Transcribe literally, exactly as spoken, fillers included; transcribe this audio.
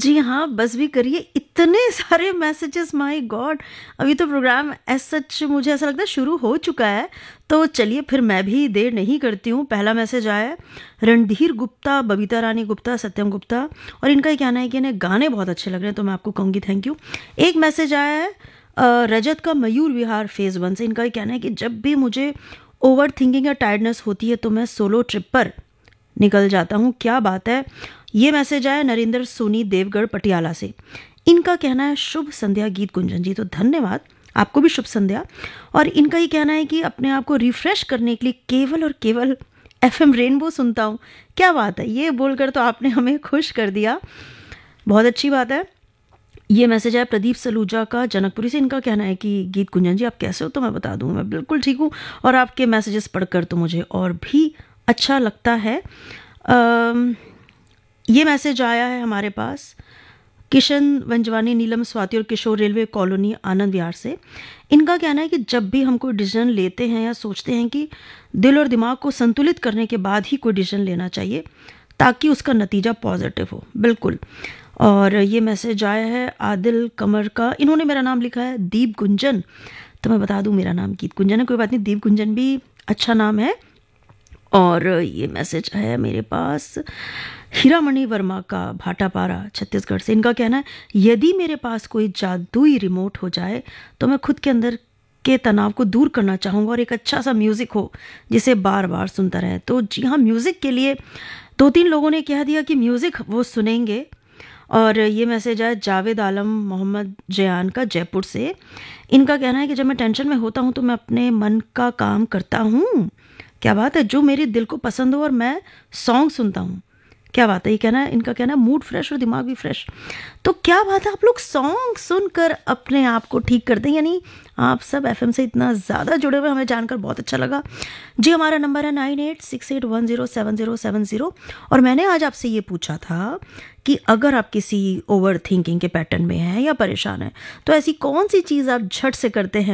जी हाँ, बस भी करिए। इतने सारे मैसेजेस, माय गॉड! अभी तो प्रोग्राम एज़ सच मुझे ऐसा लगता है शुरू हो चुका है, तो चलिए फिर मैं भी देर नहीं करती हूँ। पहला मैसेज आया है रणधीर गुप्ता, बबीता रानी गुप्ता, सत्यम गुप्ता, और इनका ये कहना है कि इन्हें गाने बहुत अच्छे लग रहे हैं, तो मैं आपको कहूँगी थैंक यू। एक मैसेज आया है अ, रजत का मयूर विहार फ़ेज़ वन से। इनका ये कहना है कि जब भी मुझे ओवर थिंकिंग या टायर्डनेस होती है तो मैं सोलो ट्रिप पर निकल जाता हूँ। क्या बात है! ये मैसेज आया नरेंद्र सोनी देवगढ़ पटियाला से। इनका कहना है शुभ संध्या गीत गुंजन जी, तो धन्यवाद, आपको भी शुभ संध्या। और इनका ये कहना है कि अपने आप को रिफ्रेश करने के लिए केवल और केवल एफएम रेनबो सुनता हूँ। क्या बात है! ये बोलकर तो आपने हमें खुश कर दिया, बहुत अच्छी बात है। ये मैसेज है प्रदीप सलूजा का जनकपुरी से। इनका कहना है कि गीत गुंजन जी आप कैसे हो, तो मैं बता दूँ मैं बिल्कुल ठीक हूँ, और आपके मैसेजेस पढ़कर तो मुझे और भी अच्छा लगता है। अम, ये मैसेज आया है हमारे पास किशन वंजवानी, नीलम स्वाति और किशोर रेलवे कॉलोनी आनंद विहार से। इनका कहना है कि जब भी हम कोई डिसीजन लेते हैं या सोचते हैं कि दिल और दिमाग को संतुलित करने के बाद ही कोई डिसीजन लेना चाहिए ताकि उसका नतीजा पॉजिटिव हो। बिल्कुल। और ये मैसेज आया है आदिल कमर का। इन्होंने मेरा नाम लिखा है दीप गुंजन, तो मैं बता दूं मेरा नाम गीत गुंजन है, कोई बात नहीं, दीप गुंजन भी अच्छा नाम है। और ये मैसेज है मेरे पास हीरामणि वर्मा का, भाटापारा छत्तीसगढ़ से। इनका कहना है यदि मेरे पास कोई जादुई रिमोट हो जाए तो मैं खुद के अंदर के तनाव को दूर करना चाहूँगा और एक अच्छा सा म्यूज़िक हो जिसे बार बार सुनता रहे। तो जी हाँ, म्यूज़िक के लिए दो तीन लोगों ने कह दिया कि म्यूज़िक वो सुनेंगे। और ये मैसेज है जावेद आलम मोहम्मद जयान का, जयपुर से। इनका कहना है कि जब मैं टेंशन में होता हूँ तो मैं अपने मन का काम करता हूँ। क्या बात है! जो मेरे दिल को पसंद हो और मैं सॉन्ग सुनता हूँ। क्या बात है! ये कहना है, इनका कहना है मूड फ्रेश और दिमाग भी फ्रेश। तो क्या बात है, आप लोग सॉन्ग सुनकर अपने आप को ठीक करते हैं, यानी आप सब एफएम से इतना ज़्यादा जुड़े हुए, हमें जानकर बहुत अच्छा लगा जी। हमारा नंबर है nine eight six eight one zero seven zero seven zero. और मैंने आज आपसे ये पूछा था कि अगर आप किसी ओवर थिंकिंग के पैटर्न में हैं या परेशान हैं तो ऐसी कौन सी चीज़ आप झट से करते हैं